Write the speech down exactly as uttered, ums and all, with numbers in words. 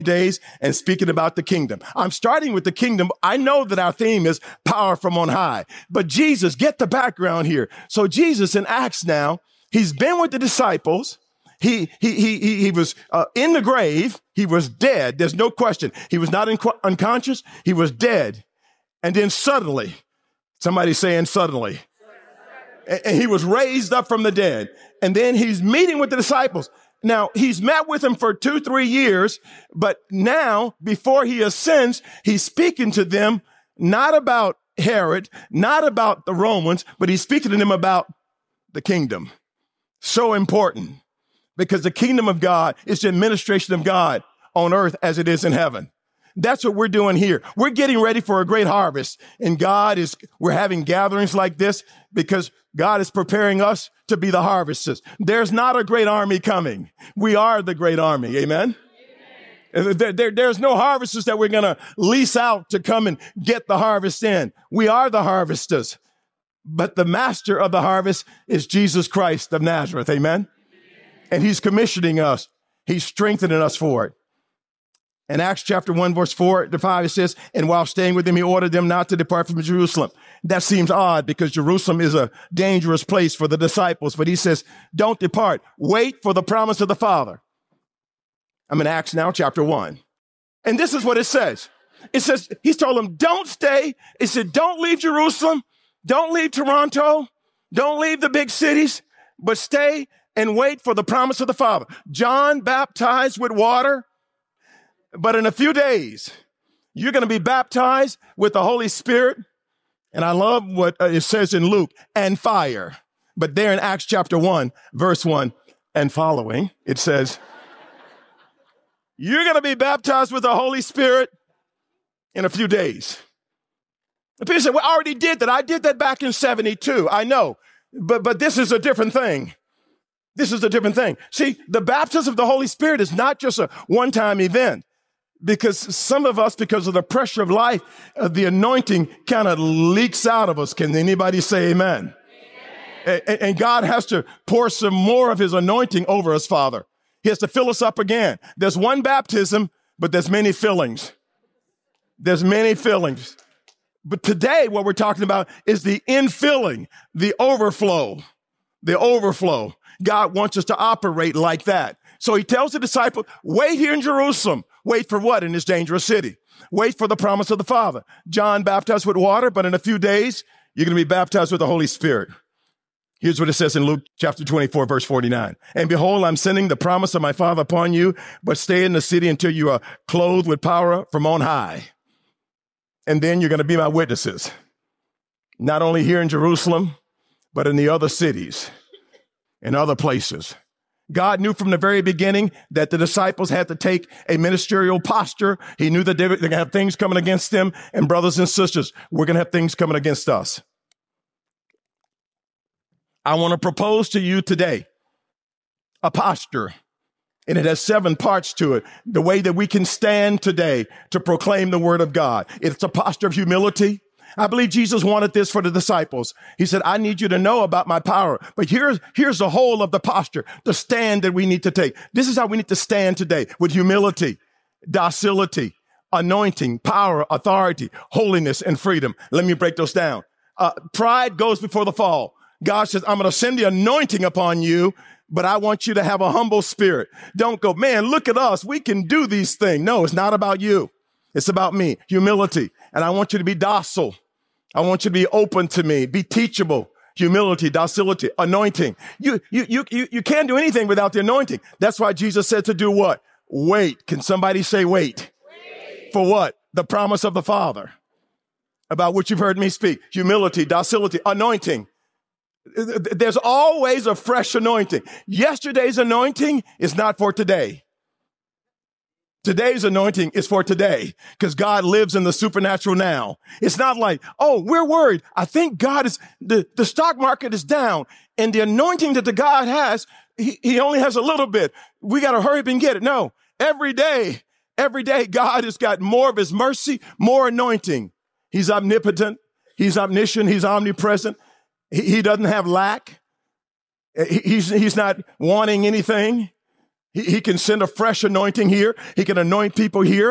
days and speaking about the kingdom. I'm starting with the kingdom. I know that our theme is power from on high, but Jesus, get the background here. So Jesus in Acts now, he's been with the disciples. He, he, he, he, he was uh, in the grave. He was dead. There's no question. He was not inc- unconscious. He was dead. And then suddenly, somebody saying suddenly, and, and he was raised up from the dead. And then he's meeting with the disciples. Now, he's met with them for two, three years, but now, before he ascends, he's speaking to them not about Herod, not about the Romans, but he's speaking to them about the kingdom. So important, because the kingdom of God is the administration of God on earth as it is in heaven. That's what we're doing here. We're getting ready for a great harvest, and God is, we're having gatherings like this because God is preparing us to be the harvesters. There's not a great army coming. We are the great army. Amen. Amen. There, there, there's no harvesters that we're going to lease out to come and get the harvest in. We are the harvesters, but the master of the harvest is Jesus Christ of Nazareth. Amen. Amen. And he's commissioning us. He's strengthening us for it. In Acts chapter one, verse four to five, it says, and while staying with them, he ordered them not to depart from Jerusalem. That seems odd because Jerusalem is a dangerous place for the disciples. But he says, don't depart. Wait for the promise of the Father. I'm in Acts now, chapter one. And this is what it says. It says, he's told them, don't stay. It said, don't leave Jerusalem. Don't leave Toronto. Don't leave the big cities, but stay and wait for the promise of the Father. John baptized with water. But in a few days, you're going to be baptized with the Holy Spirit. And I love what uh, it says in Luke, and fire. But there in Acts chapter one, verse one and following, it says, you're going to be baptized with the Holy Spirit in a few days. And people say, well, I already did that. I did that back in seventy-two. I know. But, but this is a different thing. This is a different thing. See, the baptism of the Holy Spirit is not just a one-time event. Because some of us, because of the pressure of life, uh, the anointing kind of leaks out of us. Can anybody say amen? Amen. And, and God has to pour some more of his anointing over us, Father. He has to fill us up again. There's one baptism, but there's many fillings. There's many fillings. But today, what we're talking about is the infilling, the overflow, the overflow. God wants us to operate like that. So he tells the disciples, wait here in Jerusalem. Wait for what in this dangerous city? Wait for the promise of the Father. John baptized with water, but in a few days, you're going to be baptized with the Holy Spirit. Here's what it says in Luke chapter twenty-four, verse forty-nine. And behold, I'm sending the promise of my Father upon you, but stay in the city until you are clothed with power from on high. And then you're going to be my witnesses, not only here in Jerusalem, but in the other cities, in other places. God knew from the very beginning that the disciples had to take a ministerial posture. He knew that they were going to have things coming against them. And brothers and sisters, we're going to have things coming against us. I want to propose to you today a posture, and it has seven parts to it. The way that we can stand today to proclaim the word of God. It's a posture of humility. I believe Jesus wanted this for the disciples. He said, I need you to know about my power. But here's, here's the whole of the posture, the stand that we need to take. This is how we need to stand today, with humility, docility, anointing, power, authority, holiness, and freedom. Let me break those down. Uh, pride goes before the fall. God says, I'm going to send the anointing upon you, but I want you to have a humble spirit. Don't go, man, look at us. We can do these things. No, it's not about you. It's about me, humility. And I want you to be docile. I want you to be open to me, be teachable, humility, docility, anointing. You, you, you, you, you can't do anything without the anointing. That's why Jesus said to do what? Wait. Can somebody say wait? Wait. For what? The promise of the Father, about which you've heard me speak. Humility, docility, anointing. There's always a fresh anointing. Yesterday's anointing is not for today. Today's anointing is for today because God lives in the supernatural now. It's not like, oh, we're worried. I think God is, the, the stock market is down and the anointing that the God has, he, he only has a little bit. We got to hurry up and get it. No, every day, every day, God has got more of his mercy, more anointing. He's omnipotent. He's omniscient. He's omnipresent. He, he doesn't have lack. He, he's, he's not wanting anything. He, he can send a fresh anointing here. He can anoint people here.